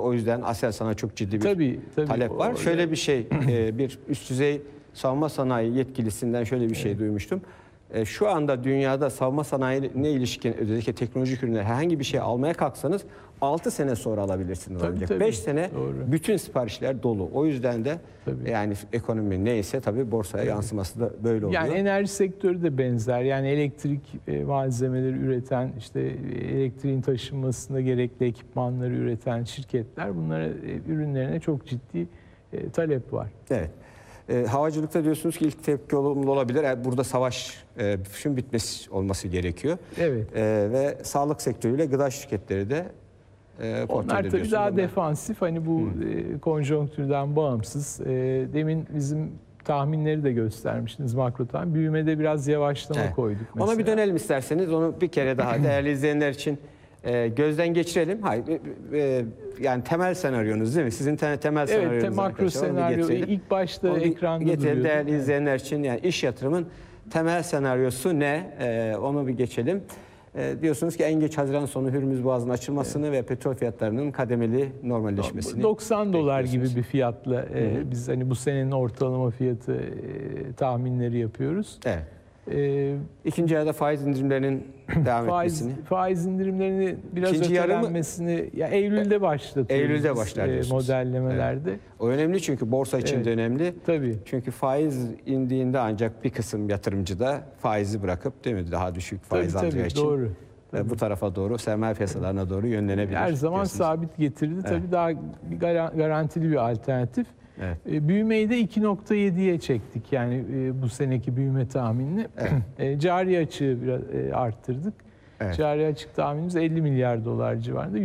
O yüzden Aselsan'a çok ciddi bir tabii, talep var. Şöyle bir şey, bir üst düzey savunma sanayi yetkilisinden şöyle bir şey duymuştum. Şu anda dünyada savunma sanayine ilişkin özellikle teknolojik ürünler herhangi bir şey almaya kalksanız 6 sene sonra alabilirsiniz ancak. 5 sene bütün siparişler dolu. O yüzden de yani ekonomi neyse tabii borsaya yansıması da böyle oluyor. Yani enerji sektörü de benzer. Yani elektrik malzemeleri üreten, işte elektriğin taşınmasında gerekli ekipmanları üreten şirketler, bunlara ürünlerine çok ciddi talep var. Evet. Havacılıkta diyorsunuz ki ilk tepki olumlu olabilir. Burada savaş bitmesi olması gerekiyor. Evet. Ve sağlık sektörüyle gıda şirketleri de onlar tabii daha defansif. Hani bu konjonktürden bağımsız. Demin bizim tahminleri de göstermiştiniz, makro tahmin. Büyümede biraz yavaşlama koyduk mesela. Ona bir dönelim isterseniz. Onu bir kere daha değerli izleyenler için gözden geçirelim. Hayır, yani temel senaryonuz değil mi? Sizin temel senaryonuz. Evet, makro senaryo ilk başta onu ekranda duruyor. Değerli izleyenler için yani iş yatırımın temel senaryosu ne? Onu bir geçelim. Diyorsunuz ki en geç Haziran sonu Hürmüz Boğazı'nın açılmasını ve petrol fiyatlarının kademeli normalleşmesini. 90 dolar gibi bir fiyatla biz hani bu senenin ortalama fiyatı tahminleri yapıyoruz. Evet. İkinci yarıda faiz indirimlerinin devam etmesini. Faiz indirimlerini biraz ötelenmesini ya Eylül'de başlatıyoruz. Eylül'de başlar modellemelerde. Evet. O önemli çünkü borsa için de önemli. Tabii. Çünkü faiz indiğinde ancak bir kısım yatırımcı da faizi bırakıp değil mi daha düşük faiz alacağı için. Doğru. Bu tarafa doğru, sermaye piyasalarına doğru yönlenebilir. Her zaman sabit getirdi. Tabii daha garantili bir alternatif. Evet. Büyümeyi de 2.7'ye çektik. Yani bu seneki büyüme tahminini. Evet. Cari açığı biraz arttırdık. Evet. Cari açık tahminimiz 50 milyar dolar civarında.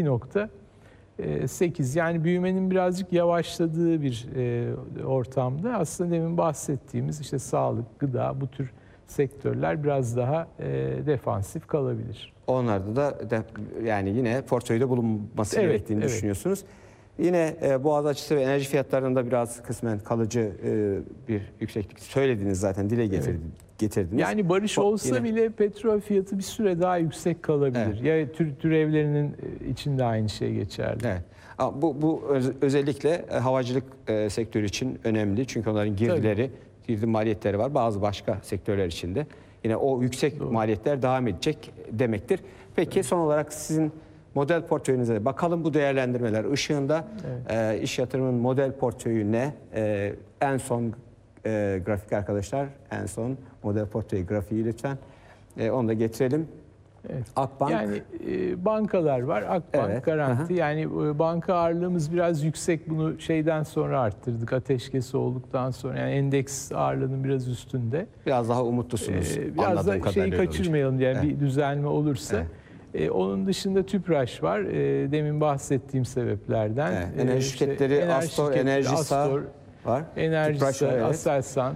%2.8. Yani büyümenin birazcık yavaşladığı bir ortamda aslında demin bahsettiğimiz işte sağlık, gıda, bu tür sektörler biraz daha defansif kalabilir. Onlarda da yani yine portföyde bulunması gerektiğini düşünüyorsunuz. Yine boğaz açısı ve enerji fiyatlarında biraz kısmen kalıcı bir yükseklik söylediniz zaten, dile getirdiniz. Yani barış olsa bile petrol fiyatı bir süre daha yüksek kalabilir. Ya türevlerinin içinde aynı şey geçerli. Evet. Bu özellikle havacılık sektörü için önemli. Çünkü onların girdi maliyetleri var. Bazı başka sektörler için de. Yine o yüksek maliyetler devam edecek demektir. Peki son olarak sizin model portföyünüze bakalım, bu değerlendirmeler ışığında iş yatırımının model portföyü ne? En son grafik arkadaşlar, en son model portföyü grafiği lütfen. Onu da getirelim. Evet. Akbank. Yani bankalar var. Akbank, Garanti. Yani banka ağırlığımız biraz yüksek. Bunu şeyden sonra arttırdık. Ateşkesi olduktan sonra. Yani endeks ağırlığının biraz üstünde. Biraz daha umutlusunuz. Biraz da şeyi kaçırmayalım. Yani bir düzelme olursa. Onun dışında Tüpraş var. Demin bahsettiğim sebeplerden. Enerji şirketleri, Astor, Enerjisa var. Enerjisa, Aselsan,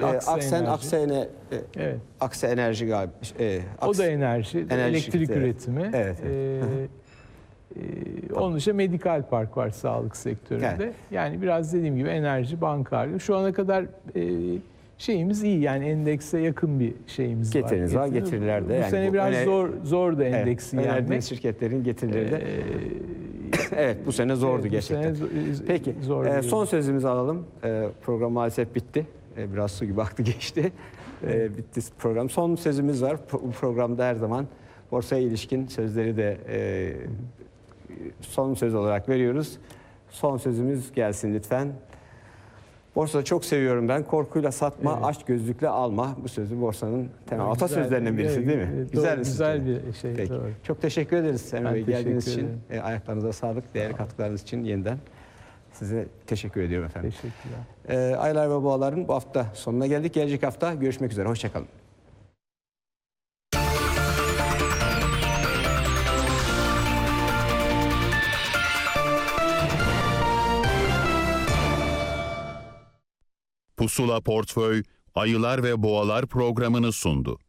Aksa Enerji galiba. O da enerji elektrik üretimi. Evet. Onun dışında Medikal Park var sağlık sektöründe. Evet. Yani biraz dediğim gibi enerji, banka. Şu ana kadar şeyimiz iyi, yani endekse yakın bir şeyimiz var. Getiriniz var, getiriler de. Bu sene biraz zor da endeksi yenmek. Şirketlerin getirileri de. Evet, bu sene zordu gerçekten. Peki, son sözümüzü alalım. Program maalesef bitti. Biraz su gibi aktı geçti. Bitti program. Son sözümüz var. Bu programda her zaman borsaya ilişkin sözleri de son söz olarak veriyoruz. Son sözümüz gelsin lütfen. Borsada çok seviyorum ben. Korkuyla satma, aç gözlükle alma. Bu sözü borsanın temel atasözlerinden birisi değil mi? Güzel bir şey. Peki. Çok teşekkür ederiz Semih Bey geldiğiniz için. Ayaklarınıza sağlık, değerli katkılarınız için yeniden size teşekkür ediyorum efendim. Teşekkürler. Aylar ve Boğalar'ın bu hafta sonuna geldik. Gelecek hafta görüşmek üzere. Hoşçakalın. Pusula Portföy, Ayılar ve Boğalar programını sundu.